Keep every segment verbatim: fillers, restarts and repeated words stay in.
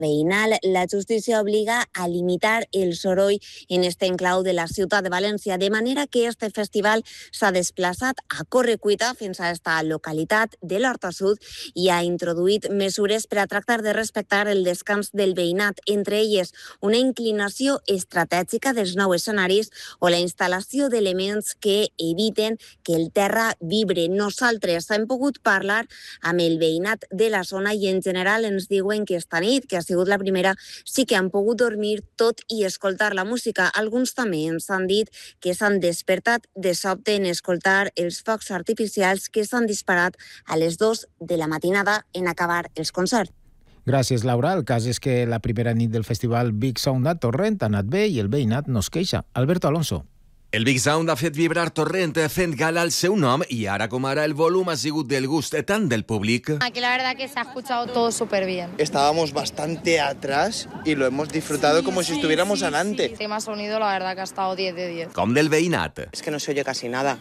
veïnal. La justícia obliga a limitar el soroll en este enclau de la ciutat de València, de manera que este festival s'ha desplaçat a correcuita fins a esta localitat de l'Horta Sud i ha introduït mesures per a tractar de respectar el descans del veïnat, entre elles una inclinació estratègica dels nous escenaris o la instal·lació d'elements que eviten que el terra vibre. Nosaltres hem pogut parlar amb el veïnat de la zona i en general ens diuen que esta nit, que ha sigut la primera, sí que han pogut dormir tot i escoltar la música. Alguns també ens han dit que s'han despertat de sobte en escoltar els focs artificials que s'han disparat a les dues de la matinada en acabar els concerts. Gràcies, Laura. El cas és que la primera nit del festival Big Sound a Torrent ha anat bé i el veïnat no es queixa. Alberto Alonso. El Big Sound ha fet vibrar Torrent fent gala al seu nom i ara com ara el volum ha sigut del gust tant del públic. Aquí la verdad que se ha escuchado todo súper bien. Estábamos bastante atrás y lo hemos disfrutado sí, como sí, si estuviéramos sí, adelante. Sí. El tema sonido la verdad que ha estado diez de diez. Com del veïnat. Es que no se oye casi nada.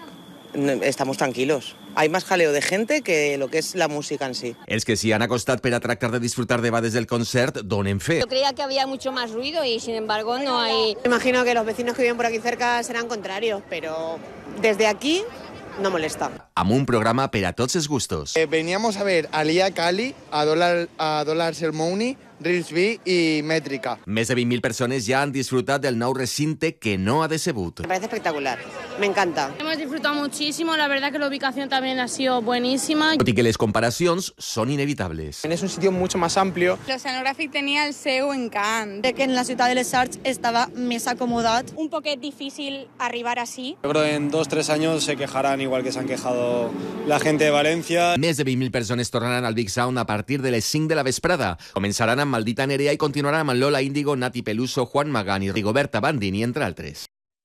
Estamos tranquilos. Hay más jaleo de gente que lo que es la música en sí. Els que s'hi han acostat per a tractar de disfrutar de bades del concert donen fe. Yo creía que había mucho más ruido y sin embargo no hay... Imagino que los vecinos que viven por aquí cerca serán contrarios, pero desde aquí no molesta. Amb un programa per a tots els gustos. Eh, veníamos a ver a Lia Cali, a Dollar, a Dollar Sermoni, Rilsby y Métrica. Més de vint mil persones ja han disfrutat del nou recinte que no ha decebut. Me parece espectacular, me encanta. Hemos disfrutado muchísimo, la verdad que la ubicación también ha sido buenísima. Tot i que les comparacions són inevitables. Es un sitio mucho más amplio. L'Oceanogràfic tenia el seu encant. Crec que en la ciutat de les Arts estava més acomodat. Un poquet difícil arribar así. Yo creo que en dos, tres años se quejarán igual que se han quejado la gente de Valencia. Més de vint mil persones tornaran al Big Sound a partir de les cinc de la vesprada. Començaran amb Maldita Nerea i continuaran amb Lola Índigo, Nati Peluso, Juan Magán i Rigoberta Bandini, entre altres.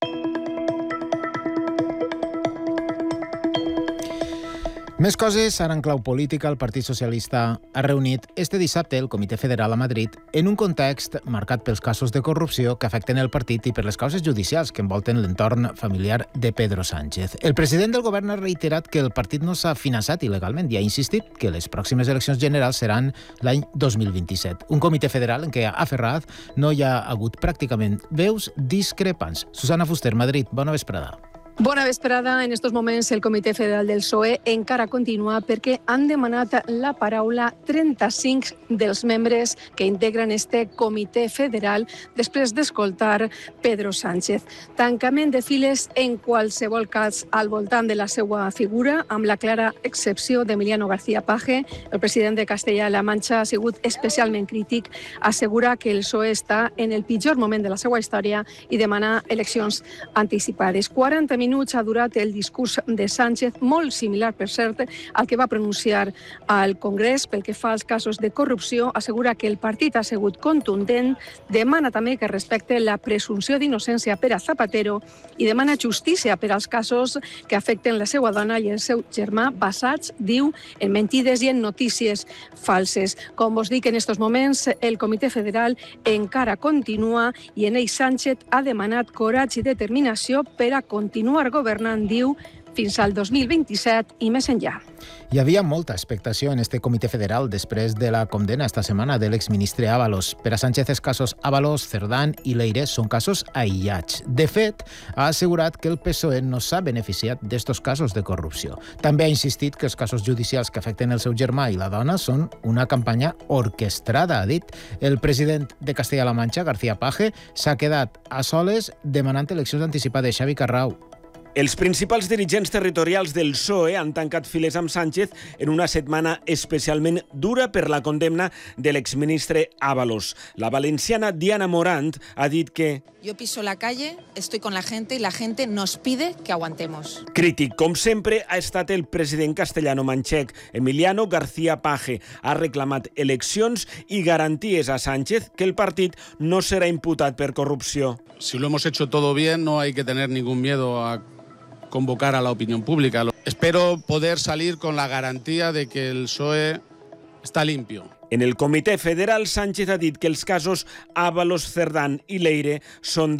Més coses, ara en clau política, el Partit Socialista ha reunit este dissabte el Comitè Federal a Madrid en un context marcat pels casos de corrupció que afecten el partit i per les causes judicials que envolten l'entorn familiar de Pedro Sánchez. El president del govern ha reiterat que el partit no s'ha finançat il·legalment i ha insistit que les pròximes eleccions generals seran l'any dos mil vint-i-set. Un comitè federal en què a Ferraz no hi ha hagut pràcticament veus discrepants. Susana Fuster, Madrid. Bona vesprada. Bona vesprada. En estos moments el Comitè Federal del P S O E encara continua perquè han demanat la paraula trenta-cinc dels membres que integren este Comitè Federal després d'escoltar Pedro Sánchez. Tancament de files en qualsevol cas al voltant de la seva figura, amb la clara excepció d'Emiliano García Paje. El president de Castella-La Manxa ha sigut especialment crític, assegura que el P S O E està en el pitjor moment de la seva història i demana eleccions anticipades. quaranta minuts ha durat el discurs de Sánchez, molt similar, per cert, al que va pronunciar al Congrés pel que fa als casos de corrupció. Assegura que el partit ha sigut contundent, demana també que respecte la presumpció d'innocència per a Zapatero i demana justícia per als casos que afecten la seva dona i el seu germà basats, diu, en mentides i en notícies falses. Com vos dic, en estos moments el Comitè Federal encara continua i en ell Sánchez ha demanat coratge i determinació per a continuar governant, diu, fins al dos mil vint-i-set i més enllà. Hi havia molta expectació en este comitè federal després de la condena esta setmana de l'exministre Ábalos. Per a Sánchez, els casos Ábalos, Cerdán i Leire són casos aïllats. De fet, ha assegurat que el P S O E no s'ha beneficiat d'estos casos de corrupció. També ha insistit que els casos judicials que afecten el seu germà i la dona són una campanya orquestrada, ha dit. El president de Castella-La Manxa, García Paje, s'ha quedat a soles demanant eleccions anticipades. Xavi Carrau. Els principals dirigents territorials del P S O E han tancat files amb Sánchez en una setmana especialment dura per la condemna de l'exministre Ábalos. La valenciana Diana Morant ha dit que yo piso la calle, estoy con la gente y la gente nos pide que aguantemos. Crític, com sempre, ha estat el president castellano-manxec. Emiliano García Paje ha reclamat eleccions i garanties a Sánchez que el partit no serà imputat per corrupció. Si lo hemos hecho todo bien, no hay que tener ningún miedo a convocar a la opinión pública. Espero poder salir con la garantía de que el P S O E está limpio. En el Comitè Federal, Sánchez ha dit que els casos Ábalos, Cerdán i Leire són de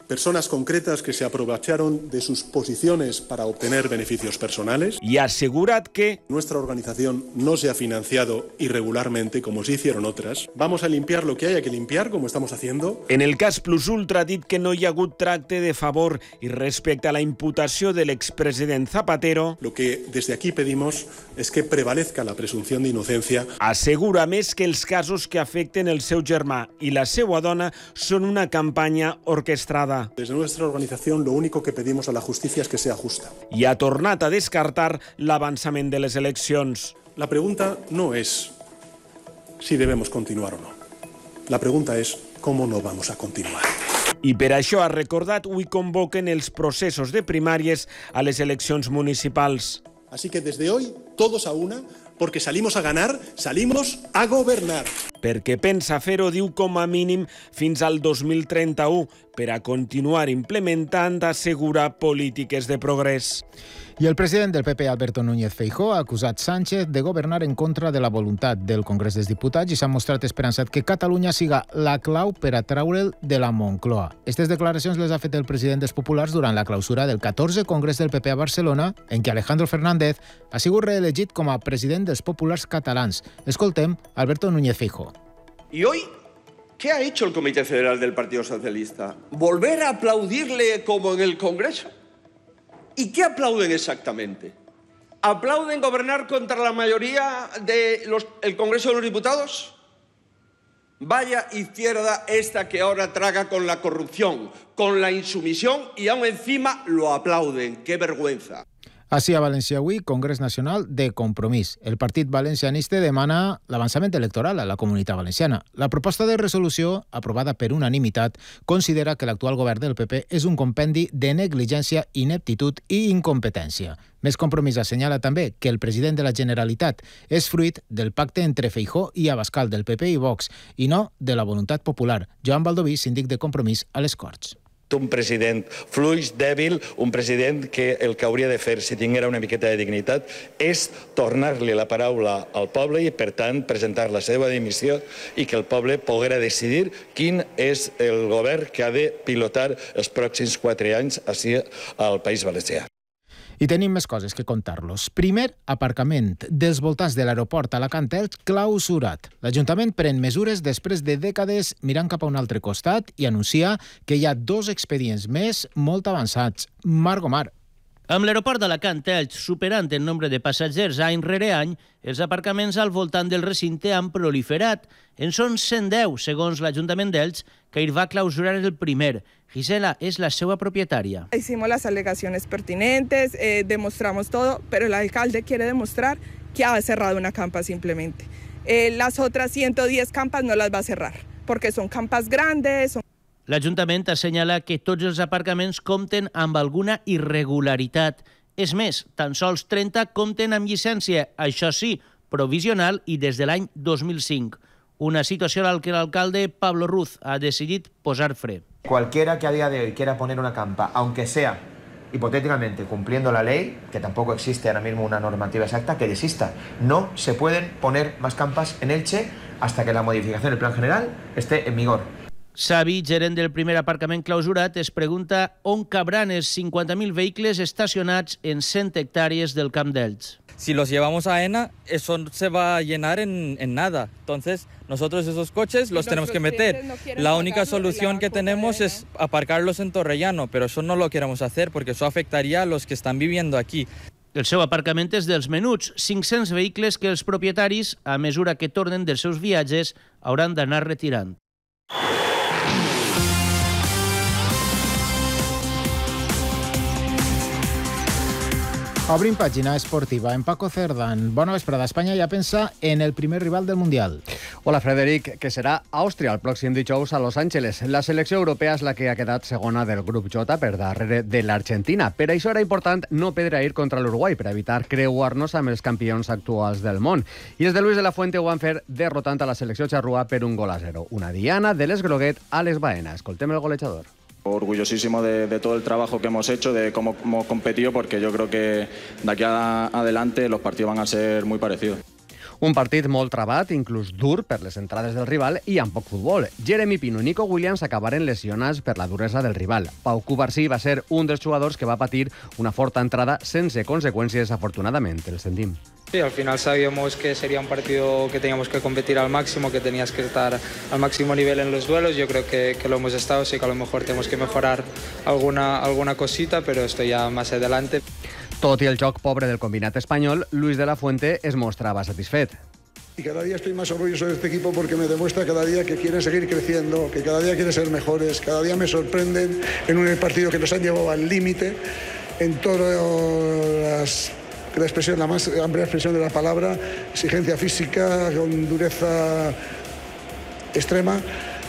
personas concretas que se aprovecharon de sus posiciones para obtener beneficios personales. Y asegurat que nuestra organización no se ha financiado irregularmente, como sí hicieron otras. Vamos a limpiar lo que haya que limpiar, como estamos haciendo. En el cas Plus Ultra ha dit que no hi ha hagut tracte de favor i respecte a la imputació de l'expresident Zapatero, lo que desde aquí pedimos es que prevalezca la presunción de inocencia. Assegura més que els casos que afecten el seu germà i la seva dona són una campanya orquestrada. Desde nuestra organización lo único que pedimos a la justicia es que sea justa. I ha tornat a descartar l'avançament de les eleccions. La pregunta no es si debemos continuar o no. La pregunta es cómo no vamos a continuar. I per això ha recordat avui convoquen els processos de primàries a les eleccions municipals. Así que desde hoy, todos a una, porque salimos a ganar, salimos a gobernar. Perquè pensa fer-ho, diu, com a mínim fins al dos mil trenta-u, per a continuar implementant, assegurar polítiques de progrés. I el president del P P, Alberto Núñez Feijóo, ha acusat Sánchez de governar en contra de la voluntat del Congrés dels Diputats i s'ha mostrat esperançat que Catalunya siga la clau per a treure'l de la Moncloa. Aquestes declaracions les ha fet el president dels Populars durant la clausura del catorzè Congrés del P P a Barcelona, en què Alejandro Fernández ha sigut reelegit com a president dels Populars catalans. Escoltem Alberto Núñez Feijóo. Y hoy, ¿qué ha hecho el Comité Federal del Partido Socialista? ¿Volver a aplaudirle como en el Congreso? ¿Y qué aplauden exactamente? ¿Aplauden gobernar contra la mayoría del Congreso de los Diputados? Vaya izquierda esta que ahora traga con la corrupción, con la insumisión y aún encima lo aplauden. ¡Qué vergüenza! Així a València avui, Congrés Nacional de Compromís. El partit valencianista demana l'avançament electoral a la Comunitat Valenciana. La proposta de resolució, aprovada per unanimitat, considera que l'actual govern del P P és un compendi de negligència, ineptitud i incompetència. Més Compromís assenyala també que el president de la Generalitat és fruit del pacte entre Feijóo i Abascal del P P i Vox i no de la voluntat popular. Joan Baldoví, síndic de Compromís a les Corts. Un president fluix, dèbil, un president que el que hauria de fer, si tinguera una miqueta de dignitat, és tornar-li la paraula al poble i, per tant, presentar la seva dimissió i que el poble poguera decidir quin és el govern que ha de pilotar els pròxims quatre anys així al País Valencià. I tenim més coses que contar-los. Primer, aparcament dels voltants de l'aeroport Alacant-Elx clausurat. L'Ajuntament pren mesures després de dècades mirant cap a un altre costat i anuncia que hi ha dos expedients més molt avançats. Marc Gomar. Amb l'aeroport d'Alacant-Elx superant el nombre de passatgers any rere any, els aparcaments al voltant del recinte han proliferat. En són cent deu, segons l'Ajuntament d'Elx, que hi va clausurar el primer. Gisela es la seva propietaria. Hicimos las alegaciones pertinentes, eh, demostramos todo, pero el alcalde quiere demostrar que ha cerrado una campa simplemente. Eh, las otras ciento diez campas no las va a cerrar, porque son campas grandes. Son... L'Ajuntament assenyala que tots els aparcaments compten amb alguna irregularitat. És més, tan sols trenta compten amb llicència, això sí, provisional i des de l'any dos mil cinc. Una situació a la que l'alcalde Pablo Ruz ha decidit posar fre. Cualquiera que a día de hoy quiera poner una campa, aunque sea hipotéticamente cumpliendo la ley, que tampoco existe ahora mismo una normativa exacta, que desista. No se pueden poner más campas en Elche hasta que la modificación del plan general esté en vigor. Xavi, gerent del primer aparcament clausurat, es pregunta on cabran els cinquanta mil vehicles estacionats en cent hectàrees del Camp d'Elx. Si los llevamos a AENA, eso se va a llenar en, en nada. Entonces, nosotros esos coches los tenemos que meter. No la única solución que tenemos es aparcarlos en Torrellano, pero eso no lo queremos hacer porque eso afectaría a los que están viviendo aquí. El seu aparcament és dels menuts, cinc-cents vehicles que els propietaris, a mesura que tornen dels seus viatges, hauran d'anar retirant. Obrim pàgina esportiva en Paco Cerdán. Bona vesprada. Espanya ja pensa en el primer rival del Mundial. Hola, Frederic, que serà Àustria el pròxim dijous a Los Angeles. La selecció europea és la que ha quedat segona del grup J per darrere de l'Argentina. Per això era important no perdre ahir contra l'Uruguai per evitar creuar-nos amb els campions actuals del món. I els de Luis de la Fuente ho van fer derrotant a la selecció xarrua per un gol a zero. Una diana de l'Esgroguet a les Baena. Escoltem el golejador. Orgullosísimo de, de todo el trabajo que hemos hecho, de cómo hemos competido, porque yo creo que de aquí a, adelante los partidos van a ser muy parecidos. Un partit molt trabat, inclús dur per les entrades del rival i amb poc futbol. Jeremy Pino i Nico Williams acabaren lesionats per la duresa del rival. Pau Cubarsí va ser un dels jugadors que va patir una forta entrada sense conseqüències, afortunadament. El sentim. Sí, al final sabíamos que sería un partido que teníamos que competir al máximo, que tenías que estar al máximo nivel en los duelos. Yo creo que, que lo hemos estado, sí que a lo mejor tenemos que mejorar alguna, alguna cosita, pero esto ya más adelante. Tot i el joc pobre del combinat espanyol, Luis de la Fuente es mostrava satisfet. Y cada día estoy más orgulloso de este equipo porque me demuestra cada día que quieren seguir creciendo, que cada día quieren ser mejores, cada día me sorprenden en un partido que nos han llevado al límite en todas las... la expresión, la más amplia expresión de la palabra, exigencia física, con dureza extrema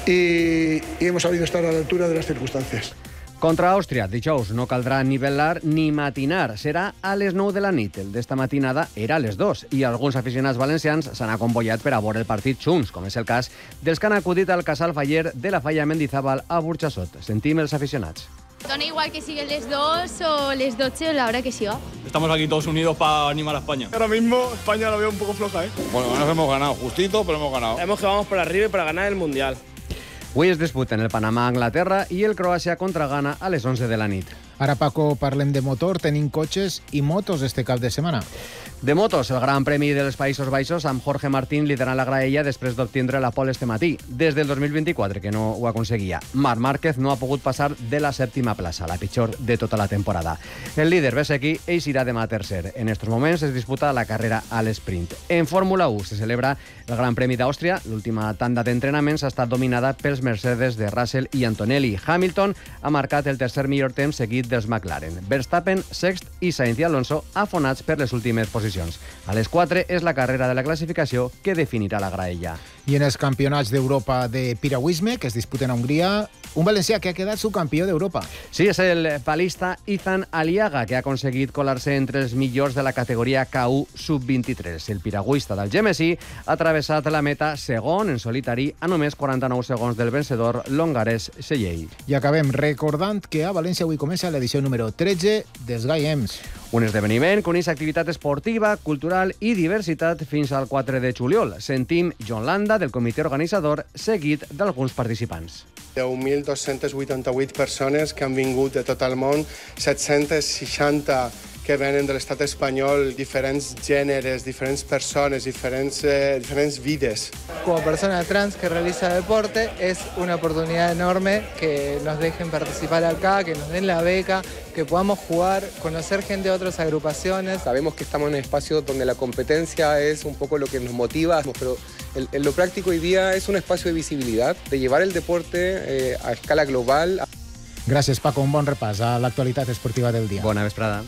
y, y hemos sabido estar a la altura de las circunstancias. Contra Àustria, dijous, no caldrà nivel·lar ni matinar. Serà a les nou de la nit. El d'esta matinada era a les dos i alguns aficionats valencians s'han acombollat per a veure el partit junts, com és el cas dels que han acudit al Casal Faller de la Falla Mendizábal a Burxassot. Sentim els aficionats. Dona igual que sigue les dos o les doce o la hora que siga. Estamos aquí todos unidos para animar a España. Ahora mismo España la veo un poco floja, ¿eh? Bueno, nos hemos ganado, justito, pero hemos ganado. Sabemos que vamos por arriba y para ganar el Mundial. Avui es disputen el Panamà-Anglaterra i el Croàcia contra Ghana a les onze de la nit. Ara, Paco, parlem de motor. Tenim cotxes i motos este cap de setmana. De motos, el Gran Premi dels Països Baixos amb Jorge Martín liderant la graella després d'obtindre la pole este matí. Des del dos mil vint-i-quatre, que no ho aconseguia. Marc Márquez no ha pogut passar de la sèptima plaça, la pitjor de tota la temporada. El líder Bezzecchi eixirà demà tercer. En estos moments es disputa la carrera a l'esprint. En Fórmula u se celebra el Gran Premi d'Àustria. L'última tanda d'entrenaments ha estat dominada pels Mercedes de Russell i Antonelli. Hamilton ha marcat el tercer millor temps seguit dels McLaren. Verstappen, Sext i Sainz i Alonso afonats per les últimes posicions. A les quatre és la carrera de la classificació que definirà la graella. I en els campionats d'Europa de piragüisme, que es disputen a Hongria, un valencià que ha quedat subcampió d'Europa. Sí, és el palista Izan Aliaga, que ha aconseguit colar-se entre els millors de la categoria K u sub vint-i-tres. El piragüista del Gemesí ha travessat la meta segon en solitari a només quaranta-nou segons del vencedor longarès Sellei. I acabem recordant que a València avui comença l'edició número tretze dels Gai Ems. Un esdeveniment que uneix activitat esportiva, cultural i diversitat fins al quatre de juliol. Sentim John Landa, del comitè organitzador, seguit d'alguns participants. deu mil dos-centes vuitanta-vuit persones que han vingut de tot el món, set-centes seixanta que venen de l'estat espanyol, diferents gèneres, diferents persones, diferents, eh, diferents vides. Como persona trans que realiza deporte, es una oportunidad enorme que nos dejen participar acá, que nos den la beca, que podamos jugar, conocer gente de otras agrupaciones. Sabemos que estamos en un espacio donde la competencia es un poco lo que nos motiva, pero en, en lo práctico hoy día es un espacio de visibilidad, de llevar el deporte eh, a escala global. Gràcies, Paco. Un bon repàs a l'actualitat esportiva del dia. Bona vesprada.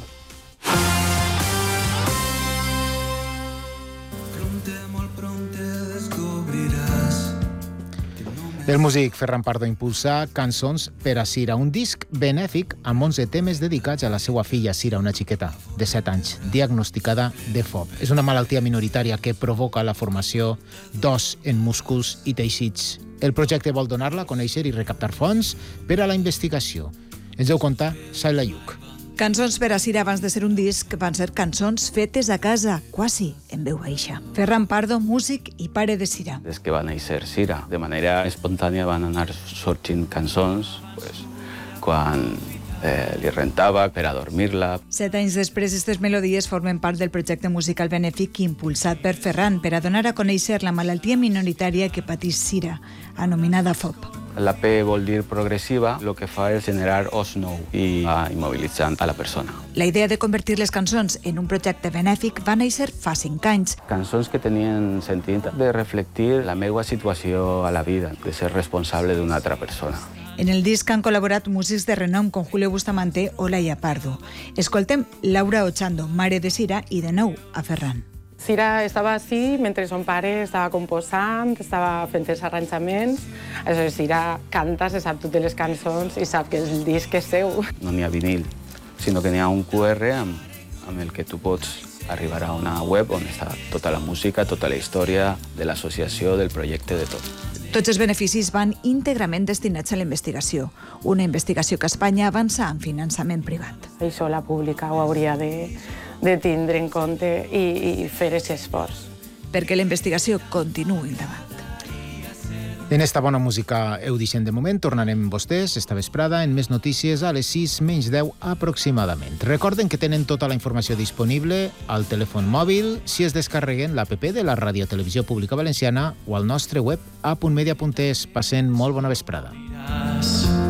El músic Ferran Pardo impulsa Cançons per a Cira, un disc benèfic amb onze temes dedicats a la seva filla Cira, una xiqueta de set anys, diagnosticada de F O B. És una malaltia minoritària que provoca la formació d'os en músculs i teixits. El projecte vol donar-la a conèixer i recaptar fons per a la investigació. Ens heu contat Saila Lluc. Cançons per a Cira abans de ser un disc van ser cançons fetes a casa, quasi en veu baixa. Ferran Pardo, músic i pare de Cira. Des que va néixer Cira, de manera espontània van anar sorgint cançons pues, quan eh, li rentava per a dormir-la. Set anys després, aquestes melodies formen part del projecte musical benèfic impulsat per Ferran per a donar a conèixer la malaltia minoritària que patís Cira, anomenada F O B. La P vol dir progressiva, el que fa és generar os nou i va immobilitzant a la persona. La idea de convertir les cançons en un projecte benèfic va néixer fa cinc anys. Cançons que tenien sentit de reflectir la meva situació a la vida, de ser responsable d'una altra persona. En el disc han col·laborat músics de renom com Julio Bustamante o Laia Pardo. Escoltem Laura Ochando, mare de Cira, i de nou a Ferran. Cira estava així mentre son pare estava composant, estava fent els arranjaments. Aleshores, Cira canta, se sap totes les cançons i sap que el disc és seu. No n'hi ha vinil, sinó que n'hi ha un Q R amb, amb el que tu pots arribar a una web on està tota la música, tota la història de l'associació, del projecte, de tot. Tots els beneficis van íntegrament destinats a la investigació, una investigació que Espanya avança amb finançament privat. Això la pública ho hauria de, de tindre en compte i, i fer aquest esforç. perquè la investigació continuï endavant. En esta bona música heu deixem de moment, tornarem amb vostès esta vesprada en més notícies a les sis menys deu aproximadament. Recorden que tenen tota la informació disponible al telèfon mòbil si es descarreguen l'app de la Ràdio Televisió Pública Valenciana o al nostre web a punt media punt es. Passem molt bona vesprada.